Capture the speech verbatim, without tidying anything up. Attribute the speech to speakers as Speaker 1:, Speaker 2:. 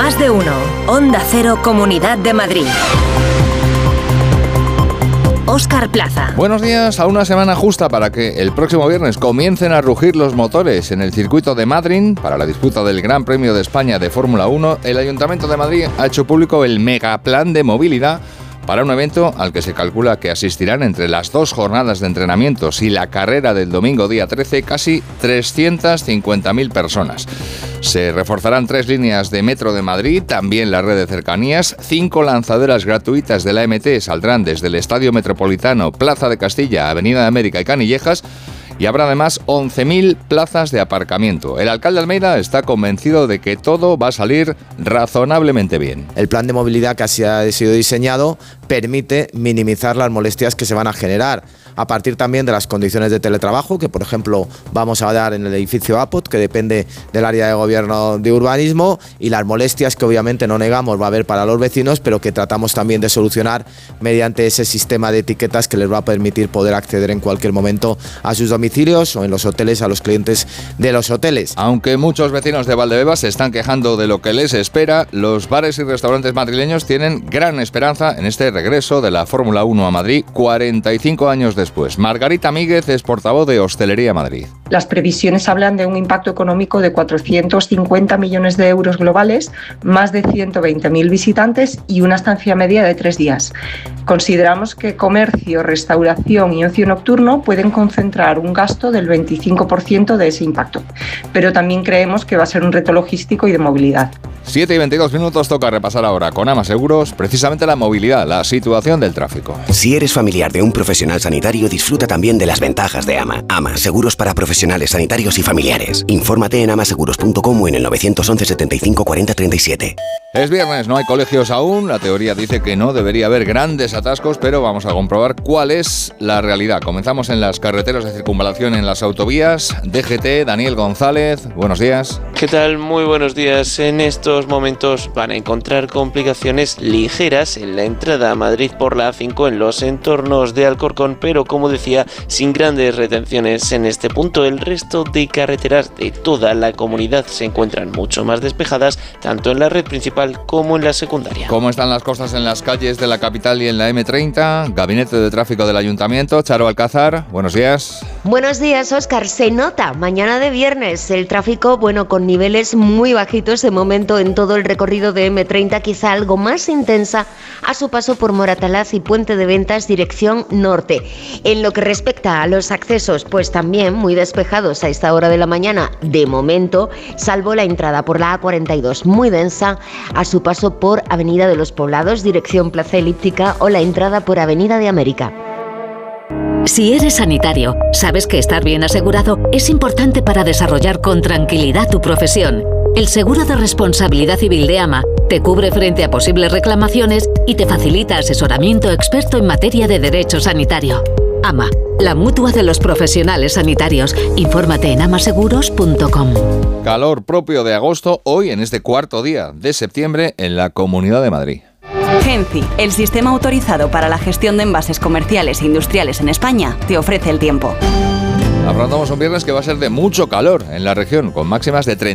Speaker 1: Más de uno. Onda Cero, Comunidad de Madrid. Óscar Plaza.
Speaker 2: Buenos días. A una semana justa para que el próximo viernes comiencen a rugir los motores en el circuito de Madrid para la disputa del Gran Premio de España de Fórmula uno, el Ayuntamiento de Madrid ha hecho público el megaplan de movilidad para un evento al que se calcula que asistirán entre las dos jornadas de entrenamientos y la carrera del domingo día trece casi trescientas cincuenta mil personas. Se reforzarán tres líneas de metro de Madrid, también la red de cercanías, cinco lanzaderas gratuitas de la M T saldrán desde el Estadio Metropolitano, Plaza de Castilla, Avenida de América y Canillejas, y habrá además once mil plazas de aparcamiento. El alcalde Almeida está convencido de que todo va a salir razonablemente bien.
Speaker 3: El plan de movilidad que así ha sido diseñado permite minimizar las molestias que se van a generar, a partir también de las condiciones de teletrabajo, que por ejemplo vamos a dar en el edificio A P O T, que depende del área de gobierno de urbanismo, y las molestias que obviamente no negamos va a haber para los vecinos, pero que tratamos también de solucionar mediante ese sistema de etiquetas que les va a permitir poder acceder en cualquier momento a sus domicilios o en los hoteles a los clientes de los hoteles.
Speaker 2: Aunque muchos vecinos de Valdebebas se están quejando de lo que les espera, los bares y restaurantes madrileños tienen gran esperanza en este regreso de la Fórmula uno a Madrid cuarenta y cinco años después. Margarita Míguez es portavoz de Hostelería Madrid.
Speaker 4: Las previsiones hablan de un impacto económico de cuatrocientos cincuenta millones de euros globales, más de ciento veinte mil visitantes y una estancia media de tres días. Consideramos que comercio, restauración y ocio nocturno pueden concentrar un gasto del veinticinco por ciento de ese impacto, pero también creemos que va a ser un reto logístico y de movilidad.
Speaker 2: siete y veintidós minutos, toca repasar ahora con Ama Seguros precisamente la movilidad, la situación del tráfico.
Speaker 5: Si eres familiar de un profesional sanitario, disfruta también de las ventajas de Ama. Ama, seguros para profesionales sanitarios y familiares. Infórmate en amaseguros punto com o en el nueve once setenta y cinco cuarenta treinta y siete.
Speaker 2: Es viernes, no hay colegios aún, la teoría dice que no debería haber grandes atascos, pero vamos a comprobar cuál es la realidad. Comenzamos en las carreteras de circunvalación, en las autovías. D G T, Daniel González, buenos días.
Speaker 6: ¿Qué tal? Muy buenos días. En estos momentos van a encontrar complicaciones ligeras en la entrada a Madrid por la A cinco en los entornos de Alcorcón, pero como decía, sin grandes retenciones en este punto. El resto de carreteras de toda la comunidad se encuentran mucho más despejadas, tanto en la red principal como en la secundaria.
Speaker 2: ¿Cómo están las cosas en las calles de la capital y en la eme treinta? Gabinete de Tráfico del Ayuntamiento, Charo Alcázar, buenos días.
Speaker 7: Buenos días, Óscar. Se nota mañana de viernes el tráfico, bueno, con niveles muy bajitos de momento en todo el recorrido de eme treinta, quizá algo más intensa a su paso por Moratalaz y Puente de Ventas dirección norte. En lo que respecta a los accesos, pues también muy despejados a esta hora de la mañana de momento, salvo la entrada por la A cuarenta y dos muy densa a su paso por Avenida de los Poblados dirección Plaza Elíptica o la entrada por Avenida de América.
Speaker 8: Si eres sanitario, sabes que estar bien asegurado es importante para desarrollar con tranquilidad tu profesión. El seguro de responsabilidad civil de AMA te cubre frente a posibles reclamaciones y te facilita asesoramiento experto en materia de derecho sanitario. AMA, la mutua de los profesionales sanitarios. Infórmate en amaseguros punto com.
Speaker 2: Calor propio de agosto hoy en este cuarto día de septiembre en la Comunidad de Madrid.
Speaker 9: Genci, el sistema autorizado para la gestión de envases comerciales e industriales en España, te ofrece el tiempo.
Speaker 2: Afrontamos un viernes que va a ser de mucho calor en la región, con máximas de treinta